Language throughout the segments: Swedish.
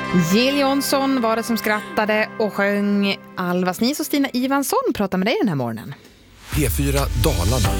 Jill Johnson var det som skrattade och sjöng. Alva Snis och Stina Ivansson pratar med dig den här morgonen. P4 Dalarna.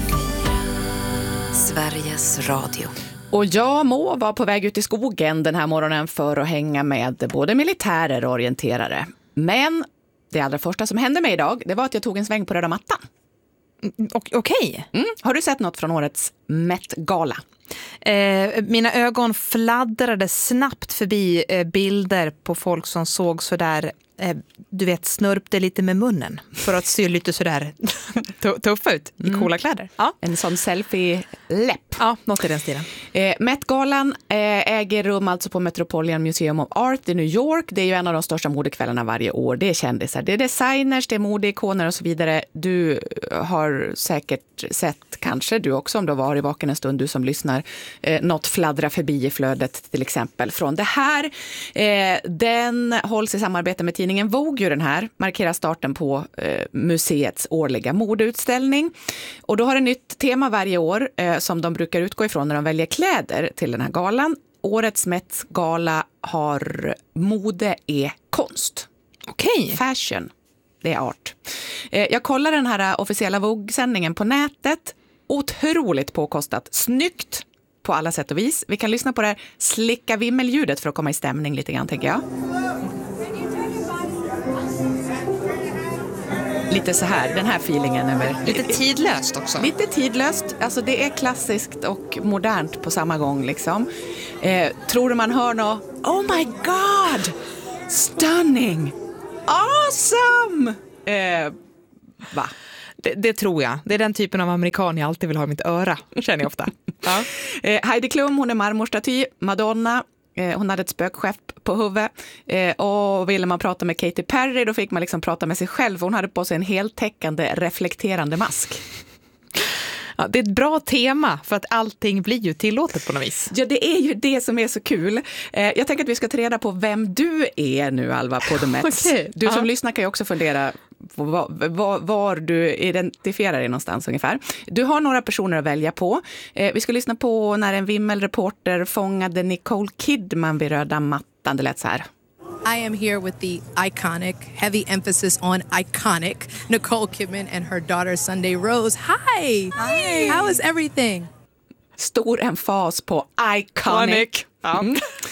Sveriges Radio. Och jag var på väg ut i skogen den här morgonen för att hänga med både militärer och orienterare. Men det allra första som hände mig idag, det var att jag tog en sväng på röda mattan. Okej. Har du sett något från årets Met-gala? Mina ögon fladdrade snabbt förbi bilder på folk som såg sådär, du vet, snörpte lite med munnen för att se lite sådär tuffa ut i coola kläder. Ja. En sån selfie-läpp. Ja, något i den stilen. Met-galan äger rum alltså på Metropolitan Museum of Art i New York. Det är ju en av de största modekvällarna varje år. Det är kändisar, det är designers, det är modeikoner och så vidare. Du har säkert sett, kanske du också om du har varit vaken en stund, du som lyssnar, något fladdra förbi i flödet till exempel från det här. Den hålls i samarbete med tidningen Vogue, den här markerar starten på museets årliga modeutställning. Och då har ett nytt tema varje år som de brukar utgå ifrån när de väljer kläder till den här galan. Årets Met-gala har mode är konst. Okej. Fashion, det är art. Jag kollar den här officiella Vogue-sändningen på nätet. Otroligt påkostat. Snyggt på alla sätt och vis. Vi kan lyssna på det här slicka vimmeljudet för att komma i stämning lite grann, tänker jag. Lite så här, den här feelingen över. Lite tidlöst också. Lite tidlöst, alltså det är klassiskt och modernt på samma gång liksom. Tror du man hör något? Oh my god! Stunning! Awesome! Va? Det tror jag. Det är den typen av amerikan jag alltid vill ha i mitt öra, känner jag ofta. Ja. Heidi Klum, hon är marmorstaty. Madonna, hon hade ett spökskepp på huvudet. Och ville man prata med Katy Perry, då fick man liksom prata med sig själv. Hon hade på sig en heltäckande, reflekterande mask. Ja, det är ett bra tema för att allting blir ju tillåtet på något vis. Ja, det är ju det som är så kul. Jag tänker att vi ska ta reda på vem du är nu, Alva, på The Mets. Okay. Du som lyssnar kan ju också fundera på var du identifierar dig någonstans ungefär. Du har några personer att välja på. Vi ska lyssna på när en vimmelreporter fångade Nicole Kidman vid röda mattan. Det lät så här. I am here with the iconic, heavy emphasis on iconic, Nicole Kidman and her daughter Sunday Rose. Hi! Hi! How is everything? Stor emfas på iconic. Ja.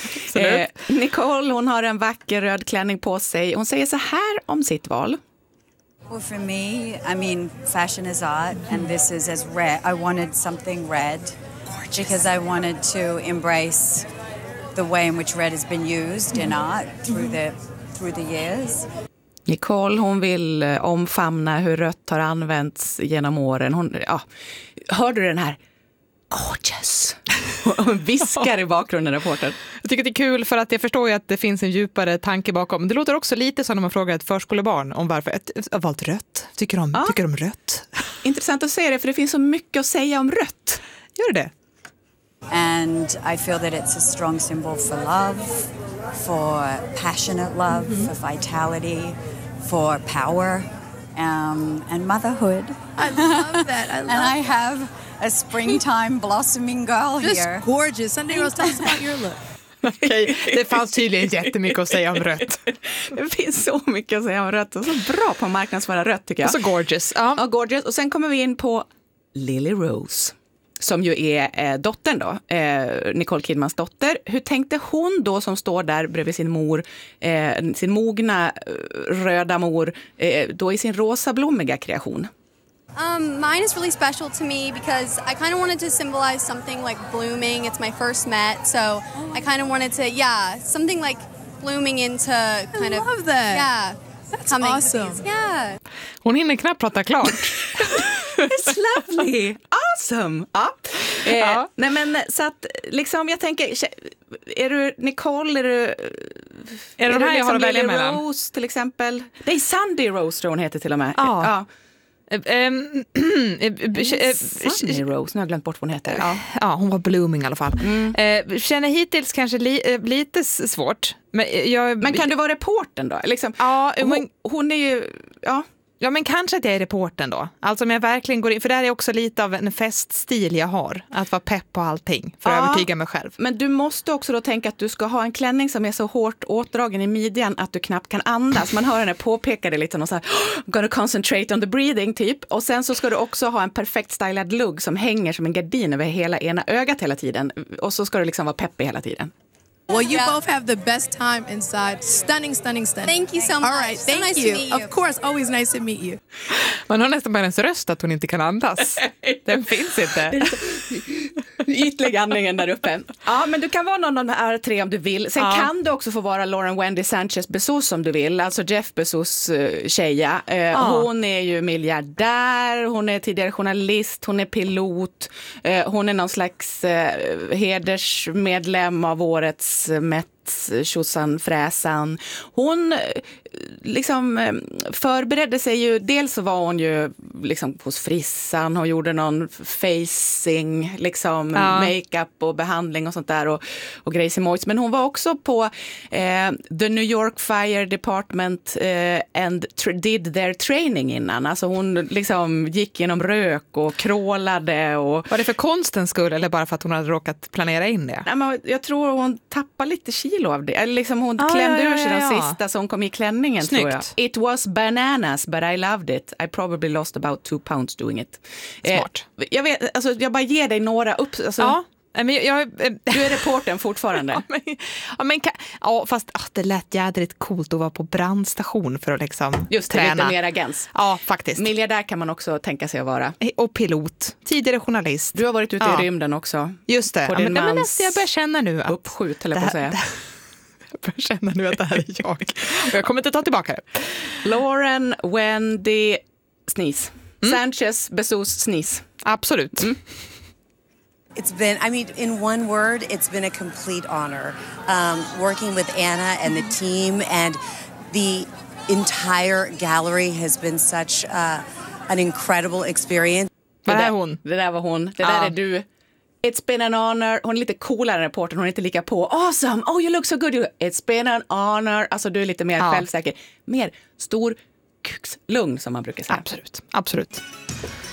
Nicole, hon har en vacker röd klänning på sig. Hon säger så här om sitt val. Well, for me, I mean, fashion is art, and this is as red. I wanted something red because I wanted to embrace the way in which red has been used in art through the years. Nicole, hon vill omfamna hur rött har använts genom åren. Hör du den här? Gorgeous. Hon viskar i bakgrunden, reportern. Jag tycker det är kul för att jag förstår ju att det finns en djupare tanke bakom. Det låter också lite som när man frågar ett förskolebarn om varför jag valt rött. Tycker de rött? Intressant att säga det, för det finns så mycket att säga om rött. Gör det? And I feel that it's a strong symbol for love, for passionate love, for vitality, for power, and motherhood. I love that. And I have a springtime blossoming girl Just here. gorgeous. Sunday Rose, tell us about your look. Okej, det fanns tydligen jättemycket att säga om rött. Det finns så mycket att säga om rött. Och så bra på att marknadsföra rött, tycker jag. Och så gorgeous. Ja, gorgeous. Och sen kommer vi in på Lily Rose, som ju är dottern då, Nicole Kidmans dotter. Hur tänkte hon då, som står där bredvid sin mor, sin mogna röda mor, då i sin rosa blommiga kreation? Mine is really special to me because I kind of wanted to symbolize something like blooming. It's my first Met, so I kind of wanted to, something like blooming into kind of... I love that. Yeah. That's awesome. Yeah. Hon hinner knappt prata klart. It's lovely. Awesome. Ja. Ja. Nej, men så att liksom, jag tänker, är du Nicole, är du de här jag har att välja Lily mellan? Rose till exempel? Det är Sunday Rose, tror hon heter till och med. Ja. Sunday Rose, nu har jag glömt bort vad hon heter. Ja, hon var blooming i alla fall. Känner hittills kanske lite svårt. Men kan du vara reportern då? Liksom, ja, hon är ju... Ja. Ja, men kanske att jag är reportern då. Alltså om jag verkligen går in, för det här är också lite av en feststil jag har. Att vara pepp på allting för att övertyga mig själv. Men du måste också då tänka att du ska ha en klänning som är så hårt åtdragen i midjan att du knappt kan andas. Man hör henne påpeka det lite och så här, I'm gonna concentrate on the breathing typ. Och sen så ska du också ha en perfekt stylad lugg som hänger som en gardin över hela ena ögat hela tiden. Och så ska du liksom vara peppig hela tiden. Well, you both have the best time inside. Stunning, stunning, stunning. Thank you so much. All right, So thank nice you. to meet you. Of course, always nice to meet you. Man har nästan bara hennes röst att hon inte kan andas. Den finns inte. Ytlig andningen där uppe. Ja, men du kan vara någon av de här tre om du vill. Sen kan du också få vara Lauren Wendy Sanchez Bezos om du vill. Alltså Jeff Bezos tjeja. Hon är ju miljardär, hon är tidigare journalist, hon är pilot. Hon är någon slags hedersmedlem av årets Met tjosan fräsan. Hon liksom förberedde sig ju, dels så var hon ju liksom hos frissan och gjorde någon facing, liksom makeup och behandling och sånt där och grejs i mojs. Men hon var också på the New York Fire Department and did their training innan. Alltså hon liksom gick genom rök och krålade. Och... Var det för konstens skull eller bara för att hon hade råkat planera in det? Nej, men jag tror hon tappade lite kilo av det. Liksom hon klämde ur sig den sista som kom i klänningen. Snyggt. Tror jag. It was bananas but I loved it. I probably lost about 2 pounds doing it. Smart. Jag vet, alltså, jag bara ger dig några upp. Alltså, Ja. Men du är reportern fortfarande. Fast det lät jädrigt coolt att vara på brandstation för att liksom just det, träna. lite mer agens. Ja, faktiskt. Miljardär kan man också tänka sig att vara. Och pilot. Tidigare journalist. Du har varit ute i rymden också. Just det. På din men mans jag börjar känna nu att uppskjut, eller på att säga. Jag börjar känna nu att det här är jag. Och jag kommer inte ta tillbaka det. Lauren Wendy Sneeze. Sanchez Bezos Sneeze. Absolut. It's been, I mean, in one word, it's been a complete honor. Working with Anna and the team and the entire gallery has been such an incredible experience. Vad är hon? Det där var hon. Det där är du. It's been an honor. Hon är lite coolare reporter. Hon är inte lika på. Awesome. Oh, you look so good. It's been an honor. Alltså du är lite mer självsäker. Mer stor kukslugn som man brukar säga. Absolut.